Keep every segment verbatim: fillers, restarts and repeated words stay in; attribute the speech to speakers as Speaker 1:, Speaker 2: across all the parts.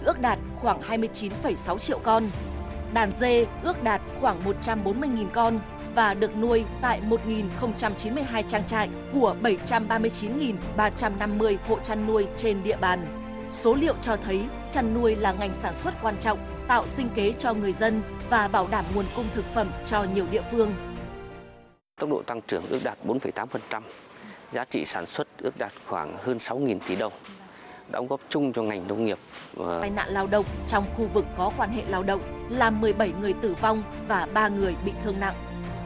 Speaker 1: ước đạt khoảng hai mươi chín phẩy sáu triệu con. Đàn dê ước đạt khoảng một trăm bốn mươi nghìn con và được nuôi tại một nghìn không trăm chín mươi hai trang trại của bảy trăm ba mươi chín nghìn ba trăm năm mươi hộ chăn nuôi trên địa bàn. Số liệu cho thấy chăn nuôi là ngành sản xuất quan trọng, tạo sinh kế cho người dân và bảo đảm nguồn cung thực phẩm cho nhiều địa phương.
Speaker 2: Tốc độ tăng trưởng ước đạt bốn phẩy tám phần trăm, giá trị sản xuất ước đạt khoảng hơn sáu nghìn tỷ đồng, đóng góp chung cho ngành nông nghiệp.
Speaker 1: Tai nạn lao động trong khu vực có quan hệ lao động làm mười bảy người tử vong và ba người bị thương nặng.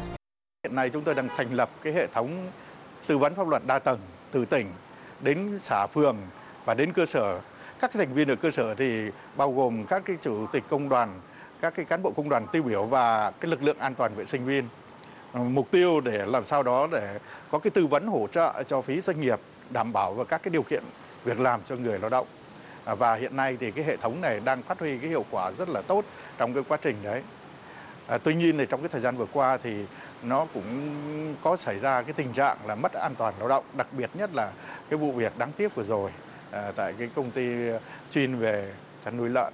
Speaker 3: Hiện nay chúng tôi đang thành lập cái hệ thống tư vấn pháp luật đa tầng từ tỉnh đến xã phường và đến cơ sở. Các thành viên ở cơ sở thì bao gồm các cái chủ tịch công đoàn, các cái cán bộ công đoàn tiêu biểu và cái lực lượng an toàn vệ sinh viên. Mục tiêu để làm sao đó để có cái tư vấn hỗ trợ cho phía doanh nghiệp, đảm bảo và các cái điều kiện việc làm cho người lao động. Và hiện nay thì cái hệ thống này đang phát huy cái hiệu quả rất là tốt trong cái quá trình đấy. À, tuy nhiên thì trong cái thời gian vừa qua thì nó cũng có xảy ra cái tình trạng là mất an toàn lao động, đặc biệt nhất là cái vụ việc đáng tiếc vừa rồi à, tại cái công ty chuyên về chăn nuôi lợn.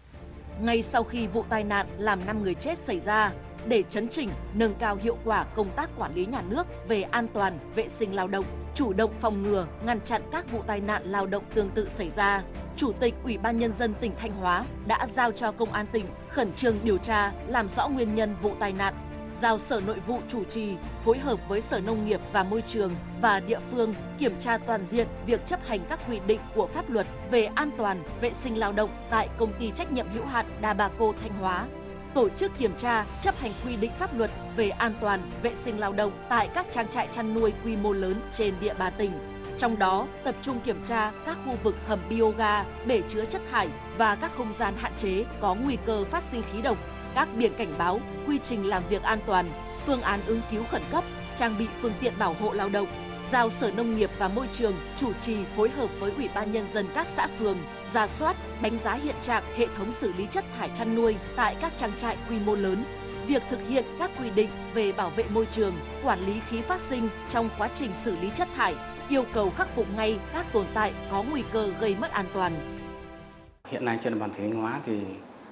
Speaker 1: Ngay sau khi vụ tai nạn làm năm người chết xảy ra, để chấn chỉnh, nâng cao hiệu quả công tác quản lý nhà nước về an toàn, vệ sinh lao động, chủ động phòng ngừa, ngăn chặn các vụ tai nạn lao động tương tự xảy ra, Chủ tịch Ủy ban Nhân dân tỉnh Thanh Hóa đã giao cho Công an tỉnh khẩn trương điều tra, làm rõ nguyên nhân vụ tai nạn, giao Sở Nội vụ chủ trì, phối hợp với Sở Nông nghiệp và Môi trường và địa phương kiểm tra toàn diện việc chấp hành các quy định của pháp luật về an toàn, vệ sinh lao động tại Công ty trách nhiệm hữu hạn Dabaco Thanh Hóa, tổ chức kiểm tra, chấp hành quy định pháp luật về an toàn, vệ sinh lao động tại các trang trại chăn nuôi quy mô lớn trên địa bàn tỉnh. Trong đó, tập trung kiểm tra các khu vực hầm bioga, bể chứa chất thải và các không gian hạn chế có nguy cơ phát sinh khí độc, các biển cảnh báo, quy trình làm việc an toàn, phương án ứng cứu khẩn cấp, trang bị phương tiện bảo hộ lao động, giao Sở Nông nghiệp và Môi trường chủ trì phối hợp với Ủy ban Nhân dân các xã phường, rà soát, đánh giá hiện trạng hệ thống xử lý chất thải chăn nuôi tại các trang trại quy mô lớn, việc thực hiện các quy định về bảo vệ môi trường, quản lý khí phát sinh trong quá trình xử lý chất thải, yêu cầu khắc phục ngay các tồn tại có nguy cơ gây mất an toàn.
Speaker 4: Hiện nay trên địa bàn tỉnh Thanh Hóa thì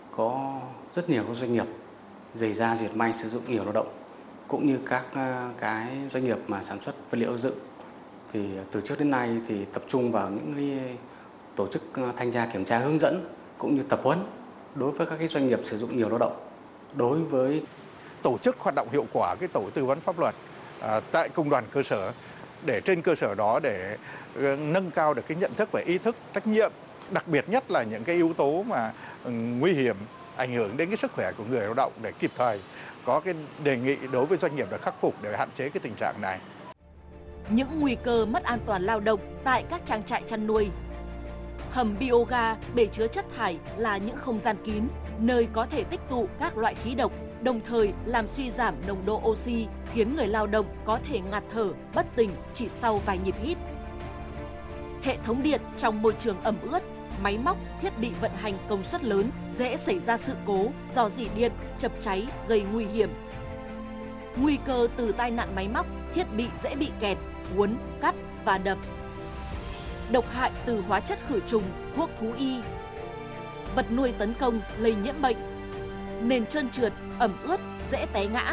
Speaker 4: có rất nhiều các doanh nghiệp giày da, dệt may sử dụng nhiều lao động, cũng như các cái doanh nghiệp mà sản xuất vật liệu xây dựng. Thì từ trước đến nay thì tập trung vào những cái tổ chức thanh tra kiểm tra hướng dẫn cũng như tập huấn đối với các cái doanh nghiệp sử dụng nhiều lao động. Đối với
Speaker 3: tổ chức hoạt động hiệu quả cái tổ tư vấn pháp luật à, tại công đoàn cơ sở, để trên cơ sở đó để nâng cao được cái nhận thức về ý thức trách nhiệm, đặc biệt nhất là những cái yếu tố mà nguy hiểm ảnh hưởng đến cái sức khỏe của người lao động, để kịp thời có cái đề nghị đối với doanh nghiệp để khắc phục để hạn chế cái tình trạng này.
Speaker 1: Những nguy cơ mất an toàn lao động tại các trang trại chăn nuôi. Hầm bioga, bể chứa chất thải là những không gian kín, nơi có thể tích tụ các loại khí độc, đồng thời làm suy giảm nồng độ oxy, khiến người lao động có thể ngạt thở, bất tỉnh chỉ sau vài nhịp hít. Hệ thống điện trong môi trường ẩm ướt, máy móc, thiết bị vận hành công suất lớn dễ xảy ra sự cố do rỉ điện, chập cháy gây nguy hiểm. Nguy cơ từ tai nạn máy móc, thiết bị dễ bị kẹt, uốn, cắt và đập. Độc hại từ hóa chất khử trùng, thuốc thú y. Vật nuôi tấn công, lây nhiễm bệnh. Nền trơn trượt, ẩm ướt, dễ té ngã.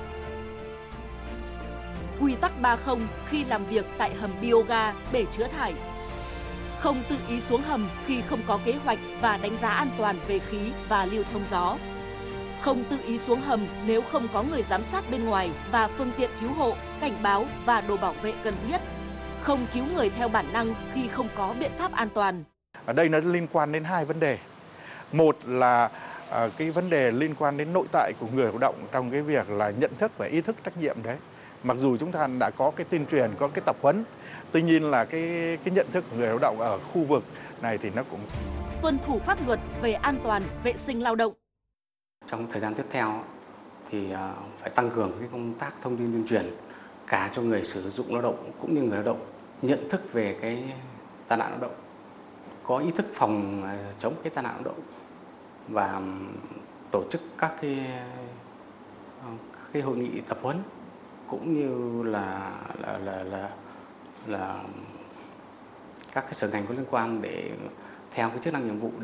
Speaker 1: Quy tắc ba không khi làm việc tại hầm bioga, bể chứa thải. Không tự ý xuống hầm khi không có kế hoạch và đánh giá an toàn về khí và lưu thông gió. Không tự ý xuống hầm nếu không có người giám sát bên ngoài và phương tiện cứu hộ, cảnh báo và đồ bảo vệ cần thiết. Không cứu người theo bản năng khi không có biện pháp an toàn.
Speaker 3: Ở đây nó liên quan đến hai vấn đề. Một là à, cái vấn đề liên quan đến nội tại của người lao động trong cái việc là nhận thức và ý thức trách nhiệm đấy. Mặc dù chúng ta đã có cái tuyên truyền, có cái tập huấn, tuy nhiên là cái cái nhận thức của người lao động ở khu vực này thì nó cũng
Speaker 1: tuân thủ pháp luật về an toàn, vệ sinh lao động.
Speaker 4: Trong thời gian tiếp theo thì phải tăng cường cái công tác thông tin tuyên truyền cả cho người sử dụng lao động cũng như người lao động nhận thức về cái tai nạn lao động, có ý thức phòng chống cái tai nạn lao động và tổ chức các cái cái hội nghị tập huấn cũng như là là là là, là các cái sở ngành có liên quan để theo cái chức năng nhiệm vụ